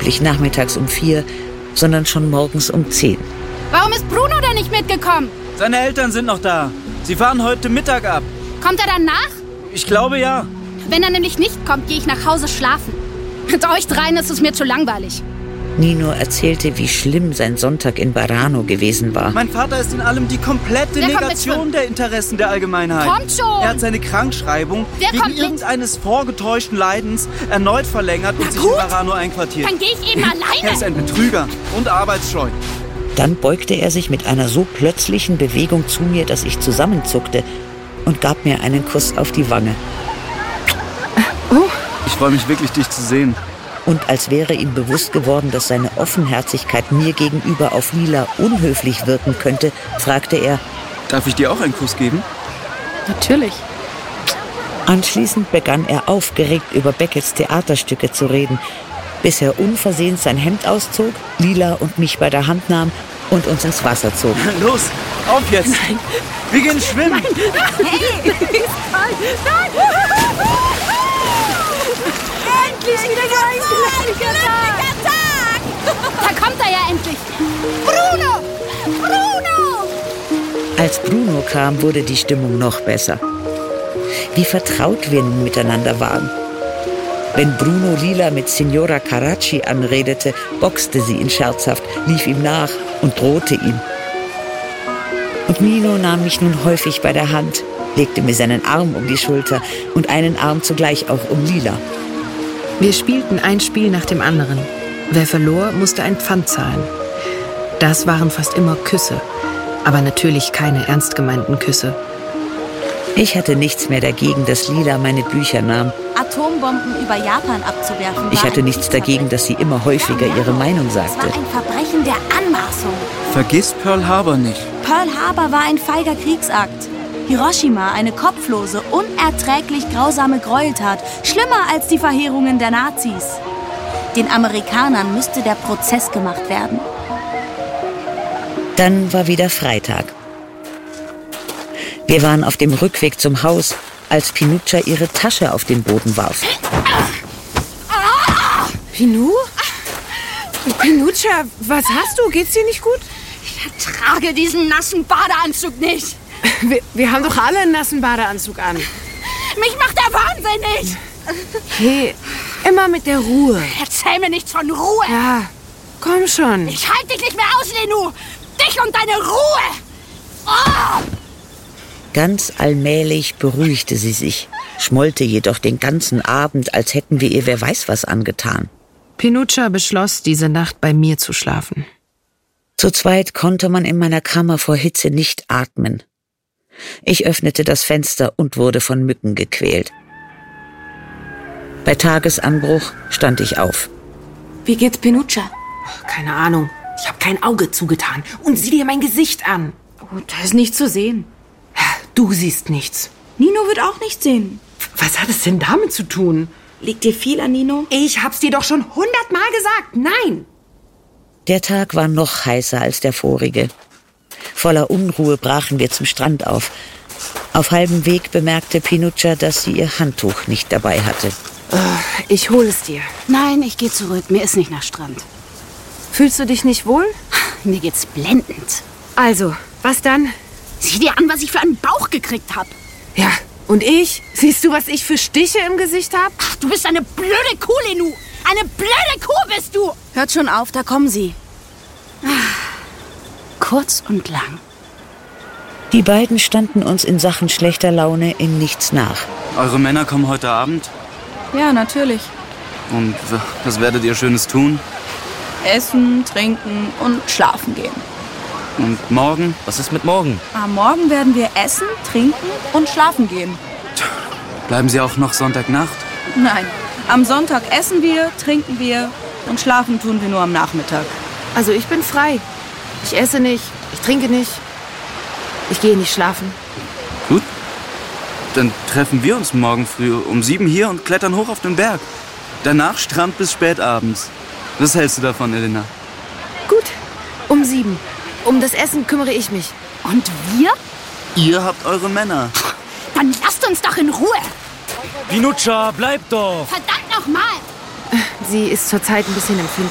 üblich nachmittags um 4, sondern schon morgens um 10. Warum ist Bruno denn nicht mitgekommen? Seine Eltern sind noch da. Sie fahren heute Mittag ab. Kommt er dann nach? Ich glaube ja. Wenn er nämlich nicht kommt, gehe ich nach Hause schlafen. Mit euch dreien ist es mir zu langweilig. Nino erzählte, wie schlimm sein Sonntag in Barano gewesen war. Mein Vater ist in allem die komplette Negation der Interessen der Allgemeinheit. Kommt schon! Er hat seine Krankschreibung wegen irgendeines vorgetäuschten Leidens erneut verlängert und sich in Barano einquartiert. Dann gehe ich eben alleine. Er ist ein Betrüger und arbeitsscheu. Dann beugte er sich mit einer so plötzlichen Bewegung zu mir, dass ich zusammenzuckte und gab mir einen Kuss auf die Wange. Ich freue mich wirklich, dich zu sehen. Und als wäre ihm bewusst geworden, dass seine Offenherzigkeit mir gegenüber auf Lila unhöflich wirken könnte, fragte er: Darf ich dir auch einen Kuss geben? Natürlich. Anschließend begann er aufgeregt über Becketts Theaterstücke zu reden, bis er unversehens sein Hemd auszog, Lila und mich bei der Hand nahm und uns ins Wasser zog. Los, auf jetzt! Nein. Wir gehen schwimmen! Nein. Hey! Nein! Endlich wieder ein glücklicher Tag! Da kommt er ja endlich! Bruno! Bruno! Als Bruno kam, wurde die Stimmung noch besser. Wie vertraut wir nun miteinander waren. Wenn Bruno Lila mit Signora Carracci anredete, boxte sie ihn scherzhaft, lief ihm nach und drohte ihm. Und Nino nahm mich nun häufig bei der Hand, legte mir seinen Arm um die Schulter und einen Arm zugleich auch um Lila. Wir spielten ein Spiel nach dem anderen. Wer verlor, musste ein Pfand zahlen. Das waren fast immer Küsse, aber natürlich keine ernst gemeinten Küsse. Ich hatte nichts mehr dagegen, dass Lila meine Bücher nahm. Atombomben über Japan abzuwerfen. Ich hatte nichts dagegen, dass sie immer häufiger ihre Meinung sagte. Es war ein Verbrechen der Anmaßung. Vergiss Pearl Harbor nicht. Pearl Harbor war ein feiger Kriegsakt. Hiroshima eine kopflose, unerträglich grausame Gräueltat. Schlimmer als die Verheerungen der Nazis. Den Amerikanern müsste der Prozess gemacht werden. Dann war wieder Freitag. Wir waren auf dem Rückweg zum Haus, als Pinuccia ihre Tasche auf den Boden warf. Pinuccia, was hast du? Geht's dir nicht gut? Ich ertrage diesen nassen Badeanzug nicht. Wir haben doch alle einen nassen Badeanzug an. Mich macht er wahnsinnig. Hey, immer mit der Ruhe. Erzähl mir nichts von Ruhe. Ja, komm schon. Ich halte dich nicht mehr aus, Lenu. Dich und deine Ruhe. Oh! Ganz allmählich beruhigte sie sich, schmollte jedoch den ganzen Abend, als hätten wir ihr wer weiß was angetan. Pinuccia beschloss, diese Nacht bei mir zu schlafen. Zu zweit konnte man in meiner Kammer vor Hitze nicht atmen. Ich öffnete das Fenster und wurde von Mücken gequält. Bei Tagesanbruch stand ich auf. Wie geht's Pinuccia? Keine Ahnung. Ich habe kein Auge zugetan. Und sieh dir mein Gesicht an. Oh, da ist nichts zu sehen. Du siehst nichts. Nino wird auch nichts sehen. Was hat es denn damit zu tun? Liegt dir viel an Nino? Ich hab's dir doch schon 100-mal gesagt. Nein! Der Tag war noch heißer als der vorige. Voller Unruhe brachen wir zum Strand auf. Auf halbem Weg bemerkte Pinuccia, dass sie ihr Handtuch nicht dabei hatte. Ich hole es dir. Nein, ich gehe zurück. Mir ist nicht nach Strand. Fühlst du dich nicht wohl? Mir geht's blendend. Also, was dann? Sieh dir an, was ich für einen Bauch gekriegt habe. Ja, und ich? Siehst du, was ich für Stiche im Gesicht habe? Du bist eine blöde Kuh, Lenu. Eine blöde Kuh bist du. Hört schon auf, da kommen sie. Kurz und lang. Die beiden standen uns in Sachen schlechter Laune in nichts nach. Eure Männer kommen heute Abend? Ja, natürlich. Und was werdet ihr Schönes tun? Essen, trinken und schlafen gehen. Und morgen? Was ist mit morgen? Am Morgen werden wir essen, trinken und schlafen gehen. Bleiben Sie auch noch Sonntagnacht? Nein, am Sonntag essen wir, trinken wir und schlafen tun wir nur am Nachmittag. Also ich bin frei. Ich esse nicht, ich trinke nicht. Ich gehe nicht schlafen. Gut. Dann treffen wir uns morgen früh um 7 hier und klettern hoch auf den Berg. Danach Strand bis spät abends. Was hältst du davon, Elena? Gut, um 7. Um das Essen kümmere ich mich. Und wir? Ihr habt eure Männer. Dann lasst uns doch in Ruhe. Pinuccia, bleib doch! Verdammt nochmal. Sie ist zurzeit ein bisschen empfindlich.